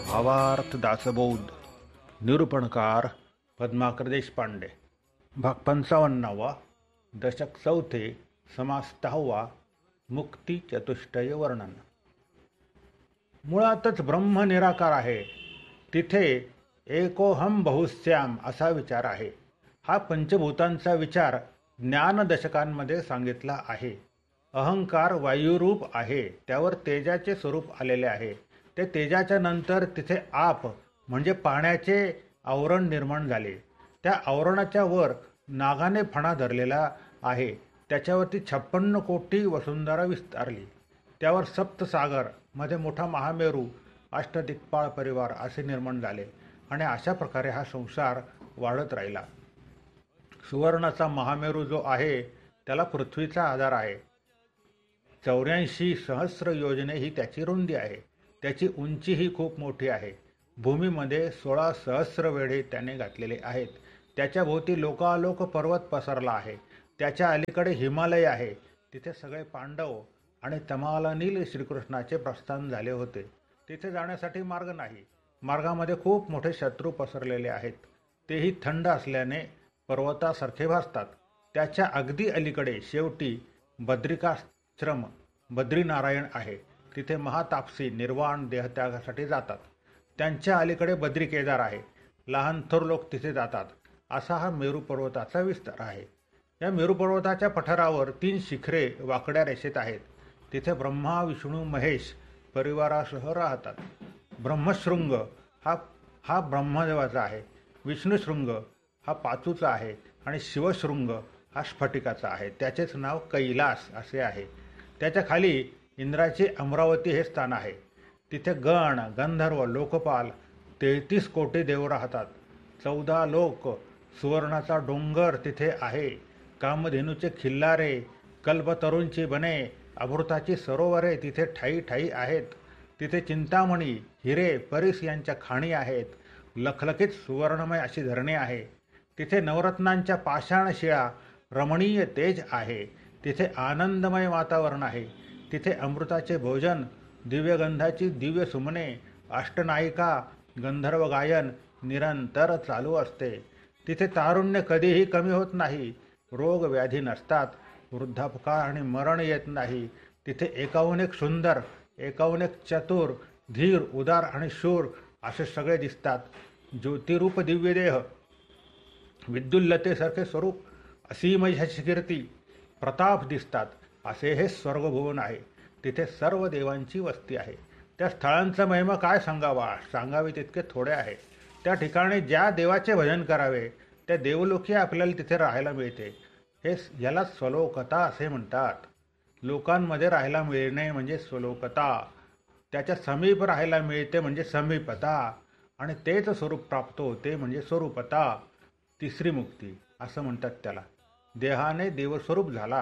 भावार्थ दासबोध निरूपणकार पद्माकर देशपांडे. भाग 55. दशक 4. समास 10. मुक्ती चतुष्टय वर्णन. मुळातच ब्रह्म निराकार आहे. तिथे एकोहम बहुश्याम असा विचार आहे. हा पंचभूतांचा विचार ज्ञानदशकांमध्ये सांगितला आहे. अहंकार वायुरूप आहे, त्यावर तेजाचे स्वरूप आलेले आहे. ते तेजाच्या नंतर तिथे आप म्हणजे पाण्याचे आवरण निर्माण झाले. त्या आवरणाच्या वर नागाने फणा धरलेला आहे. त्याच्यावरती 56 कोटी वसुंधरा विस्तारली. त्यावर सप्तसागर मध्ये मोठा महामेरू, अष्टदिक्पाळ परिवार असे निर्माण झाले आणि अशा प्रकारे हा संसार वाढत राहिला. सुवर्णाचा महामेरू जो आहे त्याला पृथ्वीचा आधार आहे. 84 सहस्र योजने ही त्याची रुंदी आहे. त्याची उंची ही खूप मोठी आहे. भूमीमध्ये 16 सहस्र वेढे त्याने घातलेले आहेत. त्याच्या भोवती लोकालोक पर्वत पसरला आहे. त्याच्या अलीकडे हिमालय आहे. तिथे सगळे पांडव आणि तमालनील श्रीकृष्णाचे प्रस्थान झाले होते. तिथे जाण्यासाठी मार्ग नाही. मार्गामध्ये खूप मोठे शत्रू पसरलेले आहेत. तेही थंड असल्याने पर्वतासारखे भासतात. त्याच्या अगदी अलीकडे शेवटी बद्रिकाश्रम बद्रीनारायण आहे. तिथे महातापसी निर्वाण देहत्यागासाठी जातात. त्यांच्या अलीकडे बद्रीकेदार आहे. लहान थोर लोक तिथे जातात. असा हा मेरू पर्वताचा विस्तार आहे. या मेरू पर्वताच्या पठारावर 3 शिखरे वाकड्या रेषेत आहेत. तिथे ब्रह्मा विष्णू महेश परिवारासह राहतात. ब्रह्मशृंग हा ब्रह्मदेवाचा आहे. विष्णुशृंग हा पाचूचा आहे आणि शिवशृंग हा स्फटिकाचा आहे. त्याचेच नाव कैलास असे आहे. त्याच्या खाली इंद्राची अमरावती हे स्थान आहे. तिथे गण गंधर्व लोकपाल 33 कोटी देव राहतात. 14 लोक, सुवर्णाचा डोंगर तिथे आहे. कामधेनूचे खिल्लारे, कल्पतरूंची बने, अमृताची सरोवरे तिथे ठाई ठाई आहेत. तिथे चिंतामणी, हिरे, परीस यांच्या खाणी आहेत. लखलखीत सुवर्णमय अशी धरणे आहे. तिथे नवरत्नांच्या पाषाण शिळा, रमणीय तेज आहे. तिथे आनंदमय वातावरण आहे. तिथे अमृताचे भोजन, दिव्यगंधाची दिव्य सुमने, अष्टनायिका, गंधर्व गायन निरंतर चालू असते. तिथे तारुण्य कधीही कमी होत नाही. रोग व्याधी नसतात. वृद्धापकाळ आणि मरण येत नाही. तिथे एकाहून एक सुंदर, एकाहून एक चतुर, धीर, उदार आणि शूर असे सगळे दिसतात. ज्योतिरूप दिव्य देह, विद्युल्लतेसारखे स्वरूप, असीम यश कीर्ती, प्रताप दिसतात. असे हे स्वर्गभुवन आहे. तिथे सर्व देवांची वस्ती आहे. त्या स्थळांचा महिमा काय सांगावा, सांगावे तितके थोडे आहे. त्या ठिकाणी ज्या देवाचे भजन करावे त्या देवलोकी आपल्याला तिथे राहायला मिळते. याला स्वलोकता असे म्हणतात. लोकांमध्ये राहायला मिळणे म्हणजे स्वलोकता. त्याच्या समीप राहायला मिळते म्हणजे समीपता आणि तेच स्वरूप प्राप्त होते म्हणजे स्वरूपता. तिसरी मुक्ती असं म्हणतात त्याला. देहाने देवस्वरूप झाला.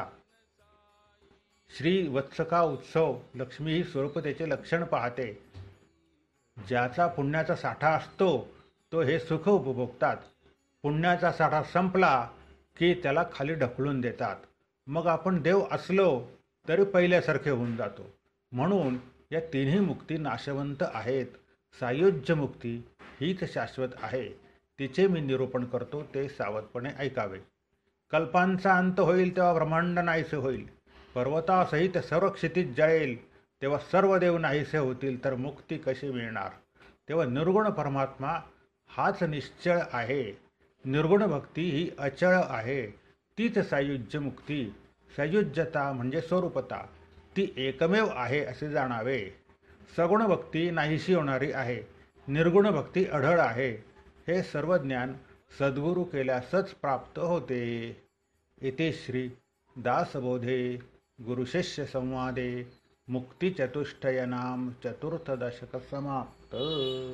श्री वत्सका उत्सव लक्ष्मी ही स्वरूपतेचे लक्षण पाहते. ज्याचा पुण्याचा साठा असतो तो हे सुख उपभोगतात. पुण्याचा साठा संपला की त्याला खाली ढकलून देतात. मग आपण देव असलो तरी पहिल्यासारखे होऊन जातो. म्हणून या तिन्ही मुक्ती नाशवंत आहेत. सायुज्य मुक्ती हीच शाश्वत आहे. तिचे मी निरूपण करतो, ते सावधपणे ऐकावे. कल्पांचा अंत होईल तेव्हा ब्रह्मांड नाहीसे होईल. पर्वतासहित सर्व क्षितिज जळेल तेव्हा सर्व देव नाहीसे होतील. तर मुक्ती कशी मिळणार? तेव्हा निर्गुण परमात्मा हाच निश्चळ आहे. निर्गुण भक्ती ही अचळ आहे. तीच सायुज्य मुक्ती. सायुज्यता म्हणजे स्वरूपता. ती एकमेव आहे असे जाणावे. सगुण भक्ती नाहीशी होणारी आहे. निर्गुण भक्ती अढळ आहे. हे सर्व ज्ञान सद्गुरू केल्यासच प्राप्त होते. इति श्री दासबोधे गुरुशिष्य संवादे मुक्तिचतुष्टयनाम चतुर्थ दशक समाप्त.